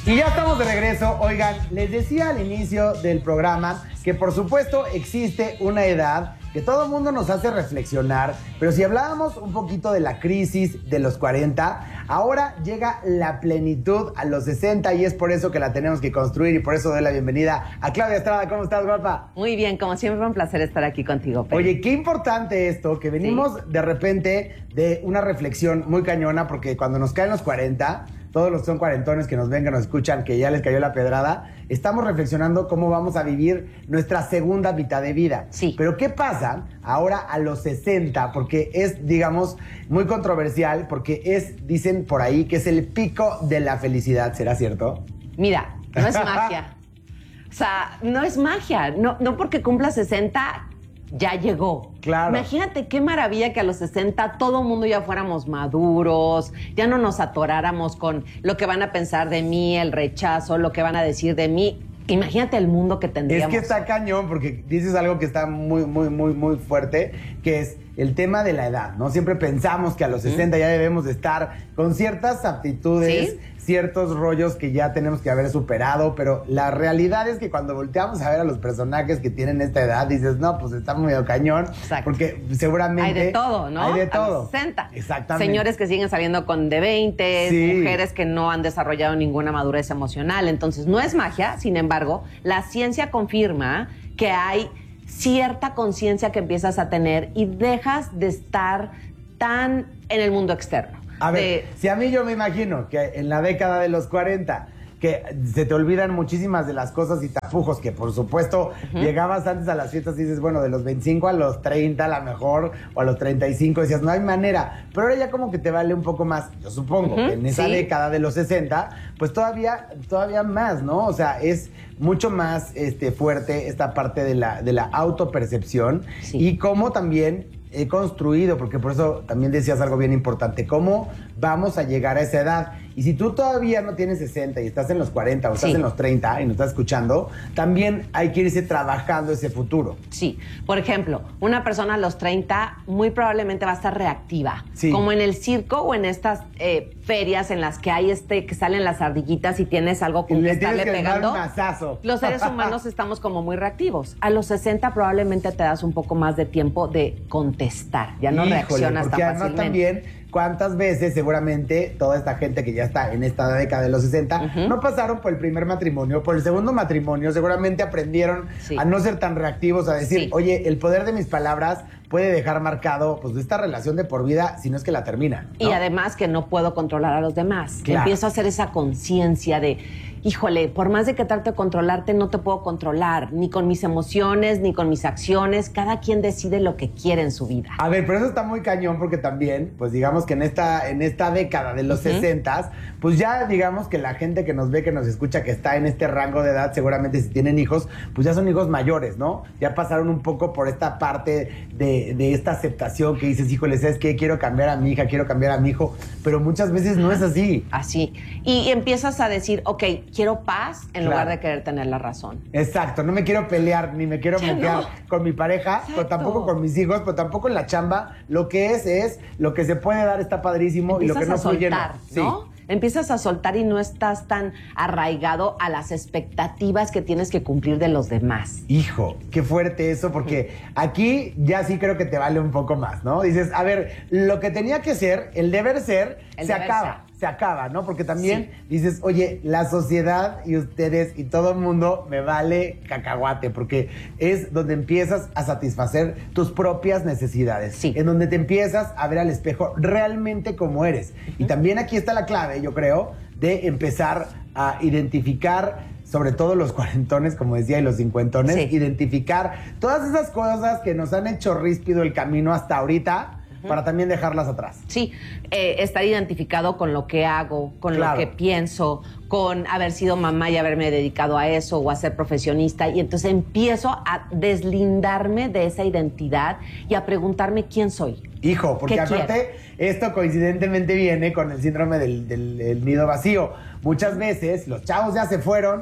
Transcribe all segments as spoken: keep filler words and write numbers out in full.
Y ya estamos de regreso. Oigan, les decía al inicio del programa que por supuesto existe una edad que todo el mundo nos hace reflexionar, pero si hablábamos un poquito de la crisis de los cuarenta, ahora llega la plenitud a los sesenta y es por eso que la tenemos que construir y por eso doy la bienvenida a Claudia Estrada. ¿Cómo estás, guapa? Muy bien, como siempre, un placer estar aquí contigo, Pedro. Oye, qué importante esto, que venimos sí. de repente de una reflexión muy cañona, porque cuando nos caen los cuarenta, todos los son cuarentones que nos ven, que nos escuchan, que ya les cayó la pedrada, estamos reflexionando cómo vamos a vivir nuestra segunda mitad de vida. Sí. Pero ¿qué pasa ahora a los sesenta? Porque es, digamos, muy controversial, porque es, dicen por ahí, que es el pico de la felicidad. ¿Será cierto? Mira, no es magia. O sea, no es magia. No, no porque cumpla sesenta... ya llegó. Claro. Imagínate qué maravilla que a los sesenta todo el mundo ya fuéramos maduros, ya no nos atoráramos con lo que van a pensar de mí, el rechazo, lo que van a decir de mí. Imagínate el mundo que tendríamos. Es que está cañón, porque dices algo que está muy, muy, muy, muy fuerte, que es el tema de la edad, ¿no? Siempre pensamos que a los sesenta ¿Mm? ya debemos de estar con ciertas aptitudes, ¿sí? ciertos rollos que ya tenemos que haber superado, pero la realidad es que cuando volteamos a ver a los personajes que tienen esta edad, dices, no, pues está medio cañón. Exacto. Porque seguramente... Hay de todo, ¿no? Hay de todo. A los sesenta. Exactamente. Señores que siguen saliendo con de veinte, sí. mujeres que no han desarrollado ninguna madurez emocional. Entonces, no es magia, sin embargo, la ciencia confirma que hay cierta conciencia que empiezas a tener y dejas de estar tan en el mundo externo. A ver, de... si a mí yo me imagino que en la década de los cuarenta, que se te olvidan muchísimas de las cosas y tapujos, que por supuesto uh-huh. llegabas antes a las fiestas y dices, bueno, de los veinticinco a los treinta a lo mejor, o a los treinta y cinco, decías, no hay manera, pero ahora ya como que te vale un poco más. Yo supongo uh-huh. que en esa sí. década de los sesenta, pues todavía, todavía más, ¿no? O sea, es mucho más este, fuerte esta parte de la, de la autopercepción sí. y cómo también he construido, porque por eso también decías algo bien importante, cómo vamos a llegar a esa edad. Y si tú todavía no tienes sesenta y estás en los cuarenta o estás sí. en los treinta y nos estás escuchando, también hay que irse trabajando ese futuro. Sí. Por ejemplo, una persona a los treinta muy probablemente va a estar reactiva. Sí. Como en el circo o en estas eh, ferias en las que hay este que salen las ardillitas y tienes algo con que estarle pegando. Un mazazo. Los seres humanos estamos como muy reactivos. A los sesenta probablemente te das un poco más de tiempo de contestar. Ya no Híjole, reaccionas porque tan además fácilmente. También, ¿cuántas veces seguramente toda esta gente que ya está en esta década de los sesenta uh-huh. no pasaron por el primer matrimonio, por el segundo matrimonio? Seguramente aprendieron sí. a no ser tan reactivos, a decir, sí. oye, el poder de mis palabras puede dejar marcado pues esta relación de por vida, si no es que la termina, ¿no? Y además que no puedo controlar a los demás. Claro. Empiezo a hacer esa conciencia de, híjole, por más de que trate de controlarte, no te puedo controlar, ni con mis emociones, ni con mis acciones. Cada quien decide lo que quiere en su vida. A ver, pero eso está muy cañón porque también, pues digamos que en esta, en esta década de los sesentas, uh-huh. pues ya digamos que la gente que nos ve, que nos escucha, que está en este rango de edad, seguramente si tienen hijos, pues ya son hijos mayores, ¿no? Ya pasaron un poco por esta parte de, de esta aceptación que dices, híjole, ¿sabes qué? Quiero cambiar a mi hija, quiero cambiar a mi hijo, pero muchas veces no es así. Así. Y empiezas a decir, ok, quiero paz en claro. lugar de querer tener la razón. Exacto, no me quiero pelear, ni me quiero ya pelear no. con mi pareja, Exacto. pero tampoco con mis hijos, pero tampoco en la chamba. Lo que es, es lo que se puede dar está padrísimo. Empiezas y lo que no a soltar, fluye, ¿no? Sí. Empiezas a soltar y no estás tan arraigado a las expectativas que tienes que cumplir de los demás. Hijo, qué fuerte eso, porque aquí ya sí creo que te vale un poco más, ¿no? Dices, a ver, lo que tenía que ser, el deber ser, el se deber acaba. Ser. Se acaba, ¿no? Porque también sí. dices, oye, la sociedad y ustedes y todo el mundo me vale cacahuate, porque es donde empiezas a satisfacer tus propias necesidades. Sí. En donde te empiezas a ver al espejo realmente como eres. Uh-huh. Y también aquí está la clave, yo creo, de empezar a identificar, sobre todo los cuarentones, como decía, y los cincuentones, sí. identificar todas esas cosas que nos han hecho ríspido el camino hasta ahorita, para también dejarlas atrás. Sí, eh, estar identificado con lo que hago, con claro. lo que pienso, con haber sido mamá y haberme dedicado a eso o a ser profesionista. Y entonces empiezo a deslindarme de esa identidad y a preguntarme quién soy. Hijo, porque aparte esto coincidentemente viene con el síndrome del, del, del nido vacío. Muchas veces los chavos ya se fueron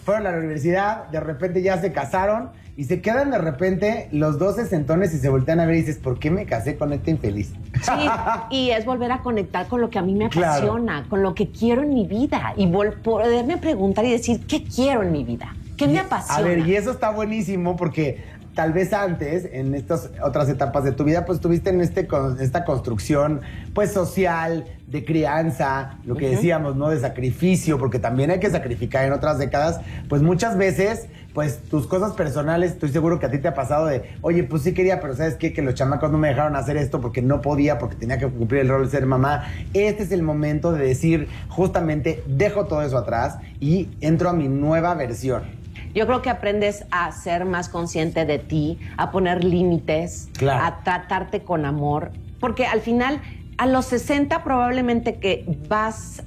fueron a la universidad, de repente ya se casaron y se quedan de repente los dos sesentones y se voltean a ver y dices, ¿por qué me casé con este infeliz? Sí, y es volver a conectar con lo que a mí me apasiona, claro, con lo que quiero en mi vida y poderme preguntar y decir, ¿qué quiero en mi vida? ¿Qué me apasiona? A ver, y eso está buenísimo porque tal vez antes, en estas otras etapas de tu vida, pues estuviste en este, esta construcción pues social, de crianza, lo que uh-huh. decíamos, ¿no? De sacrificio, porque también hay que sacrificar en otras décadas, pues muchas veces, pues tus cosas personales, estoy seguro que a ti te ha pasado de, oye, pues sí quería, pero ¿sabes qué? Que los chamacos no me dejaron hacer esto porque no podía, porque tenía que cumplir el rol de ser mamá. Este es el momento de decir, justamente, dejo todo eso atrás y entro a mi nueva versión. Yo creo que aprendes a ser más consciente de ti, a poner límites, claro, a tratarte con amor, porque al final, a los sesenta probablemente que vas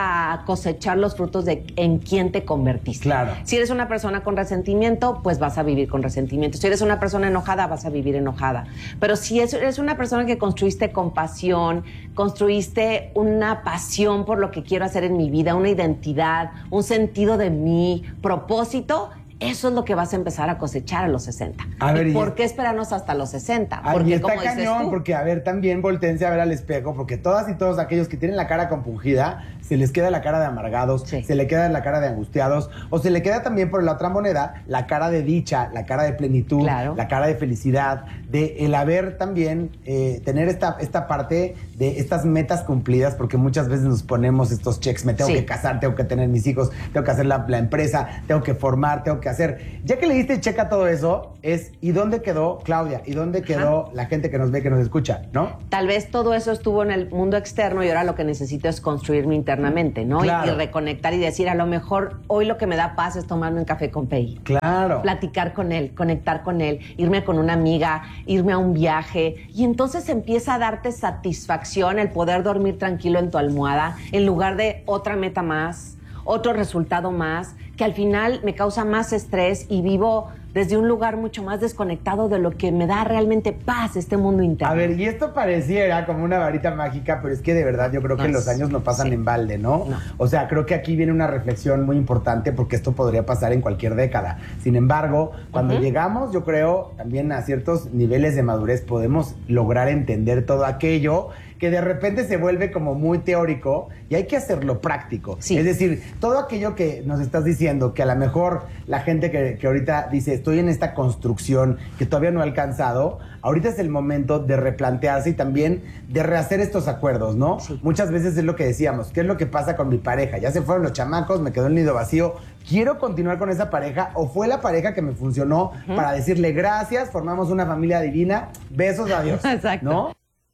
a cosechar los frutos de en quién te convertiste. Claro. Si eres una persona con resentimiento, pues vas a vivir con resentimiento. Si eres una persona enojada, vas a vivir enojada. Pero si eres una persona que construiste compasión, construiste una pasión por lo que quiero hacer en mi vida, una identidad, un sentido de mí, propósito, eso es lo que vas a empezar a cosechar a los sesenta. A ver, ¿Y por es... qué esperarnos hasta los sesenta? Porque, está como cañón, dices tú, porque, a ver, también voltéense a ver al espejo, porque todas y todos aquellos que tienen la cara compungida, se les queda la cara de amargados, sí, se le queda la cara de angustiados, o se le queda también por la otra moneda la cara de dicha, la cara de plenitud, claro, la cara de felicidad, de el haber también, eh, tener esta, esta parte de estas metas cumplidas, porque muchas veces nos ponemos estos checks, me tengo sí. que casar, tengo que tener mis hijos, tengo que hacer la, la empresa, tengo que formar, tengo que hacer. Ya que le diste check a todo eso, es ¿y dónde quedó Claudia? ¿Y dónde quedó Ajá. la gente que nos ve, que nos escucha? ¿No? Tal vez todo eso estuvo en el mundo externo y ahora lo que necesito es construirme internamente, ¿no? Claro. Y, y reconectar y decir, a lo mejor hoy lo que me da paz es tomarme un café con Pei. Claro. Platicar con él, conectar con él, irme con una amiga, irme a un viaje. Y entonces empieza a darte satisfacción el poder dormir tranquilo en tu almohada en lugar de otra meta más, otro resultado más, que al final me causa más estrés y vivo desde un lugar mucho más desconectado de lo que me da realmente paz este mundo interno. A ver, y esto pareciera como una varita mágica, pero es que de verdad yo creo que no, los años no pasan sí. en balde, ¿no? ¿no? O sea, creo que aquí viene una reflexión muy importante porque esto podría pasar en cualquier década. Sin embargo, cuando uh-huh. llegamos, yo creo, también a ciertos niveles de madurez podemos lograr entender todo aquello que de repente se vuelve como muy teórico y hay que hacerlo práctico. Sí. Es decir, todo aquello que nos estás diciendo, que a lo mejor la gente que, que ahorita dice, estoy en esta construcción que todavía no he alcanzado, ahorita es el momento de replantearse y también de rehacer estos acuerdos, ¿no? Sí. Muchas veces es lo que decíamos, ¿qué es lo que pasa con mi pareja? Ya se fueron los chamacos, me quedó el nido vacío, ¿quiero continuar con esa pareja o fue la pareja que me funcionó uh-huh. para decirle gracias, formamos una familia divina, besos, adiós? Exacto. ¿No?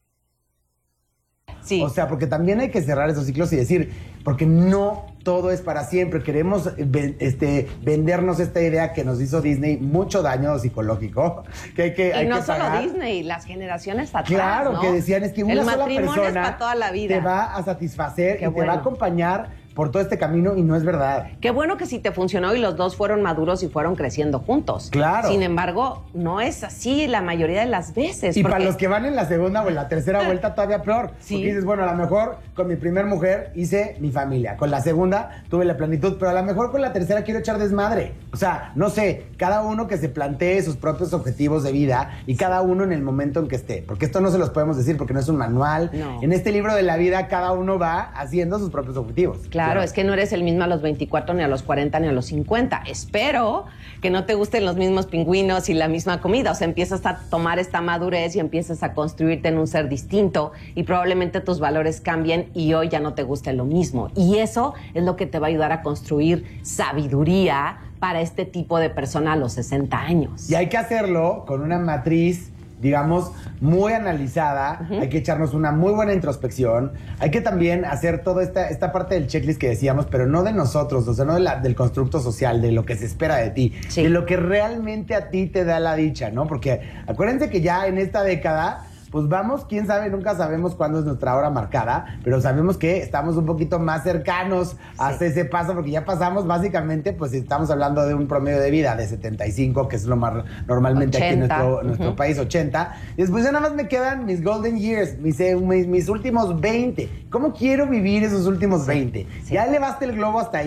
Sí. O sea, porque también hay que cerrar esos ciclos y decir, porque no todo es para siempre. Queremos este, vendernos esta idea que nos hizo Disney mucho daño psicológico. Que hay que, y hay no que solo pagar. Disney, las generaciones atrás, Claro, ¿no? que decían es que una El sola matrimonio persona es para toda la vida. te va a satisfacer Qué y bueno. te va a acompañar por todo este camino y no es verdad. Qué bueno que sí te funcionó y los dos fueron maduros y fueron creciendo juntos. Claro. Sin embargo, no es así la mayoría de las veces. Y porque... para los que van en la segunda o en la tercera vuelta todavía peor. Sí. Porque dices, bueno, a lo mejor con mi primer mujer hice mi familia. Con la segunda tuve la plenitud, pero a lo mejor con la tercera quiero echar desmadre. O sea, no sé, cada uno que se plantee sus propios objetivos de vida y cada uno en el momento en que esté. Porque esto no se los podemos decir porque no es un manual. No. En este libro de la vida cada uno va haciendo sus propios objetivos. Claro, claro, es que no eres el mismo a los veinticuatro, ni a los cuarenta, ni a los cincuenta. Espero que no te gusten los mismos pingüinos y la misma comida. O sea, empiezas a tomar esta madurez y empiezas a construirte en un ser distinto y probablemente tus valores cambien y hoy ya no te guste lo mismo. Y eso es lo que te va a ayudar a construir sabiduría para este tipo de persona a los sesenta años. Y hay que hacerlo con una matriz, digamos, muy analizada. Uh-huh. Hay que echarnos una muy buena introspección. Hay que también hacer toda esta, esta parte del checklist que decíamos, pero no de nosotros, o sea, no de la, del constructo social, de lo que se espera de ti, sí. de lo que realmente a ti te da la dicha, ¿no? Porque acuérdense que ya en esta década, pues vamos, quién sabe, nunca sabemos cuándo es nuestra hora marcada, pero sabemos que estamos un poquito más cercanos a sí. ese paso, porque ya pasamos básicamente, pues estamos hablando de un promedio de vida de setenta y cinco, que es lo más normalmente ochenta. Aquí en nuestro, uh-huh. nuestro país, ochenta. Y después ya nada más me quedan mis golden years, mis, mis, mis últimos veinte. ¿Cómo quiero vivir esos últimos veinte? Sí. Ya elevaste el globo hasta ahí.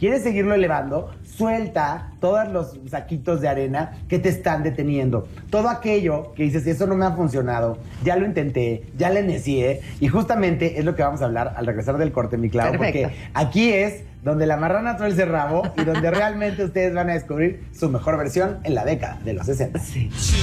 quieres seguirlo elevando, suelta todos los saquitos de arena que te están deteniendo. Todo aquello que dices, eso no me ha funcionado, ya lo intenté, ya le necié, y justamente es lo que vamos a hablar al regresar del corte, mi Clau, Perfecto. porque aquí es donde la marrana tuerce el rabo y donde realmente ustedes van a descubrir su mejor versión en la década de los sesenta. Sí.